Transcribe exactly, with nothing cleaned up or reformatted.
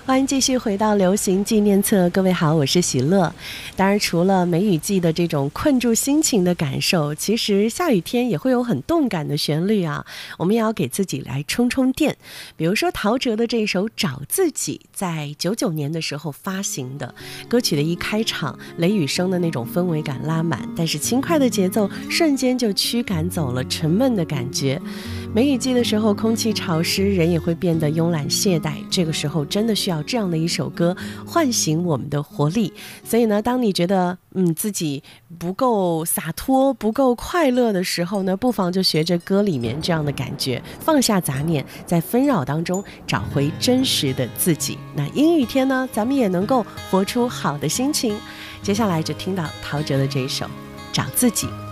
欢迎继续回到流行纪念册，各位好，我是喜乐。当然除了梅雨季的这种困住心情的感受，其实下雨天也会有很动感的旋律啊，我们也要给自己来充充电。比如说陶喆的这首找自己，在九九年的时候发行的歌曲的一开场，雷雨声的那种氛围感拉满，但是轻快的节奏瞬间就驱赶走了沉闷的感觉。梅雨季的时候，空气潮湿，人也会变得慵懒懈怠，这个时候真的需要这样的一首歌唤醒我们的活力。所以呢，当你觉得嗯自己不够洒脱不够快乐的时候呢，不妨就学着歌里面这样的感觉，放下杂念，在纷扰当中找回真实的自己。那阴雨天呢，咱们也能够活出好的心情。接下来就听到陶喆的这一首找自己。